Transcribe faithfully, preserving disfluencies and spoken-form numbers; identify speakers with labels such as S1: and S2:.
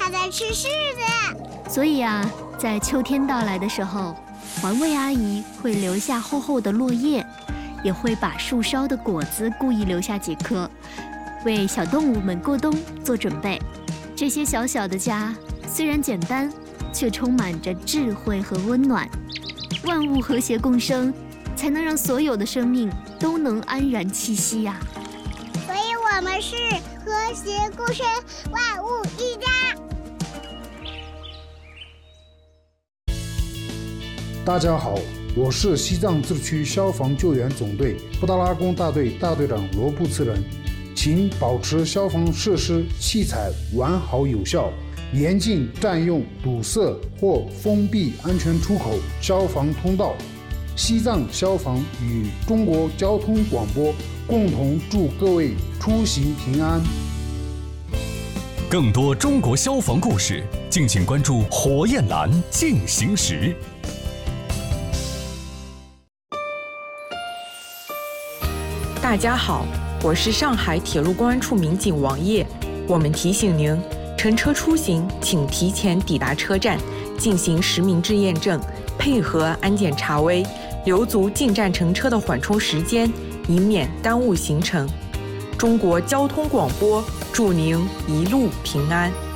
S1: 它在吃柿子。
S2: 所以啊，在秋天到来的时候，环卫阿姨会留下厚厚的落叶，也会把树梢的果子故意留下几颗，为小动物们过冬做准备。这些小小的家虽然简单，却充满着智慧和温暖。万物和谐共生，才能让所有的生命都能安然栖息呀、啊。
S1: 所以我们是和谐共生，万物一家。
S3: 大家好，我是西藏自治区消防救援总队布达拉宫大队大队长罗布次仁，请保持消防设施器材完好有效，严禁占用、堵塞或封闭安全出口、消防通道。西藏消防与中国交通广播共同祝各位出行平安。
S4: 更多中国消防故事，敬请关注火焰蓝进行时。
S5: 大家好，我是上海铁路公安处民警王烨。我们提醒您，乘车出行请提前抵达车站，进行实名制验证，配合安检查微，留足进站乘车的缓冲时间，以免耽误行程。中国交通广播祝您一路平安。